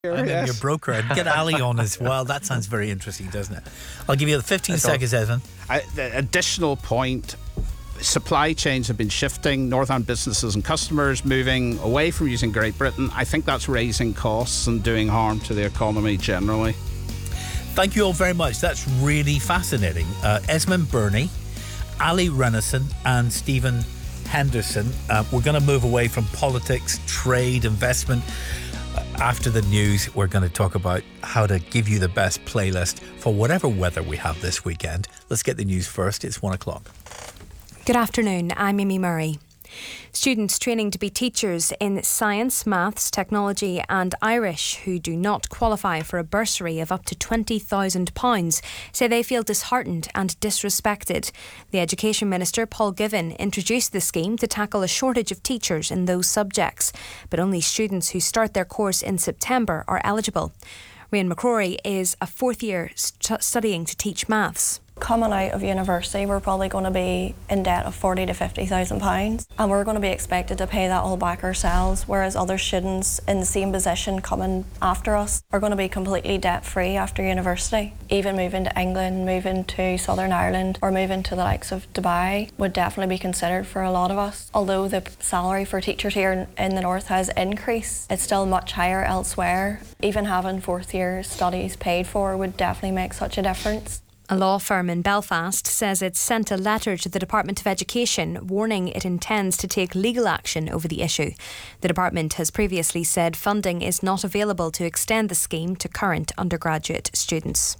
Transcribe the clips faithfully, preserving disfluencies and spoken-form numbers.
And then yes. your broker, and get Ali on as well. That sounds very interesting, doesn't it? I'll give you the fifteen That's seconds, Evan. I, the additional point, supply chains have been shifting, Northern businesses and customers moving away from using Great Britain. I think that's raising costs and doing harm to the economy generally. Thank you all very much. That's really fascinating. Uh, Esmond Burney, Ali Renison and Stephen Henderson. Uh, we're going to move away from politics, trade, investment. Uh, after the news, we're going to talk about how to give you the best playlist for whatever weather we have this weekend. Let's get the news first. It's one o'clock. Good afternoon, I'm Mimi Murray. Students training to be teachers in science, maths, technology and Irish who do not qualify for a bursary of up to twenty thousand pounds say they feel disheartened and disrespected. The Education Minister, Paul Givan, introduced the scheme to tackle a shortage of teachers in those subjects, but only students who start their course in September are eligible. Rian McCrory is a fourth year st- studying to teach maths. Coming out of university, we're probably going to be in debt of forty to fifty thousand pounds, and we're going to be expected to pay that all back ourselves, whereas other students in the same position coming after us are going to be completely debt free after university. Even moving to England, moving to Southern Ireland or moving to the likes of Dubai would definitely be considered for a lot of us. Although the salary for teachers here in the north has increased, it's still much higher elsewhere. Even having fourth year studies paid for would definitely make such a difference. A law firm in Belfast says it sent a letter to the Department of Education warning it intends to take legal action over the issue. The department has previously said funding is not available to extend the scheme to current undergraduate students.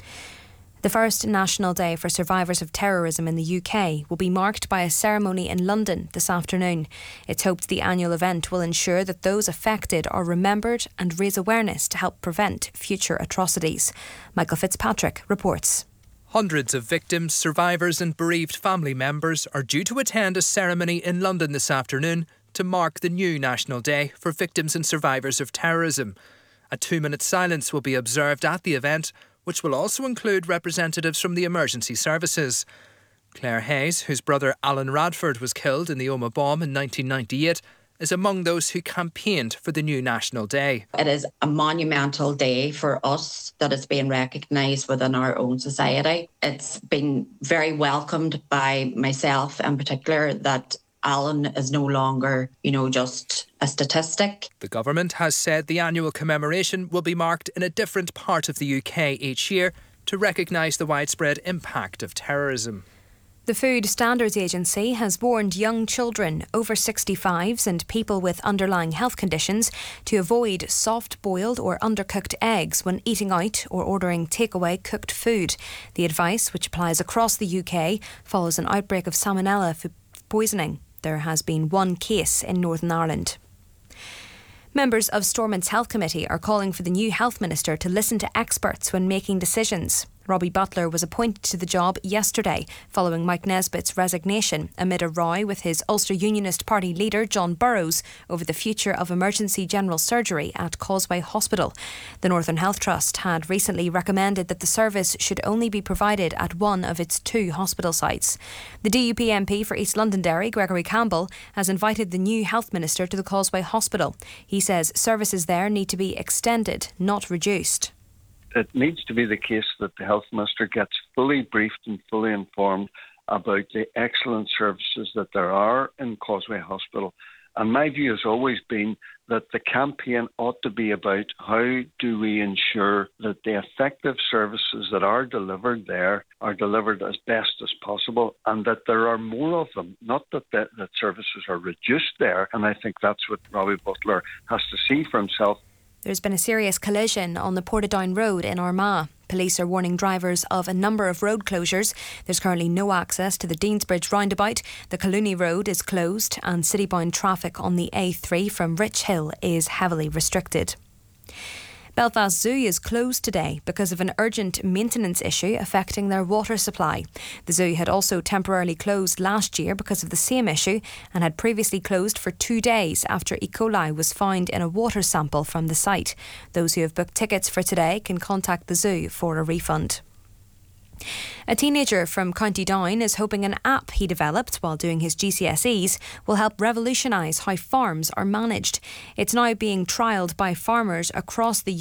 The first National Day for Survivors of Terrorism in the U K will be marked by a ceremony in London this afternoon. It's hoped the annual event will ensure that those affected are remembered and raise awareness to help prevent future atrocities. Michael Fitzpatrick reports. Hundreds of victims, survivors and bereaved family members are due to attend a ceremony in London this afternoon to mark the new National Day for Victims and Survivors of Terrorism. A two-minute silence will be observed at the event, which will also include representatives from the emergency services. Claire Hayes, whose brother Alan Radford was killed in the Omagh bomb in nineteen ninety-eight, is among those who campaigned for the new National Day. It is a monumental day for us that is being recognised within our own society. It's been very welcomed by myself in particular that Alan is no longer, you know, just a statistic. The government has said the annual commemoration will be marked in a different part of the U K each year to recognise the widespread impact of terrorism. The Food Standards Agency has warned young children over sixty-fives and people with underlying health conditions to avoid soft-boiled or undercooked eggs when eating out or ordering takeaway cooked food. The advice, which applies across the U K, follows an outbreak of salmonella food poisoning. There has been one case in Northern Ireland. Members of Stormont's Health Committee are calling for the new Health Minister to listen to experts when making decisions. Robbie Butler was appointed to the job yesterday following Mike Nesbitt's resignation amid a row with his Ulster Unionist Party leader John Burrows over the future of emergency general surgery at Causeway Hospital. The Northern Health Trust had recently recommended that the service should only be provided at one of its two hospital sites. The D U P M P for East Londonderry, Gregory Campbell, has invited the new Health Minister to the Causeway Hospital. He says services there need to be extended, not reduced. It needs to be the case that the Health Minister gets fully briefed and fully informed about the excellent services that there are in Causeway Hospital. And my view has always been that the campaign ought to be about how do we ensure that the effective services that are delivered there are delivered as best as possible, and that there are more of them, not that, that, that services are reduced there. And I think that's what Robbie Butler has to see for himself. There's been a serious collision on the Portadown Road in Armagh. Police are warning drivers of a number of road closures. There's currently no access to the Deansbridge roundabout. The Collooney Road is closed and city-bound traffic on the A three from Rich Hill is heavily restricted. Belfast Zoo is closed today because of an urgent maintenance issue affecting their water supply. The zoo had also temporarily closed last year because of the same issue and had previously closed for two days after E. coli was found in a water sample from the site. Those who have booked tickets for today can contact the zoo for a refund. A teenager from County Down is hoping an app he developed while doing his G C S Es will help revolutionise how farms are managed. It's now being trialled by farmers across the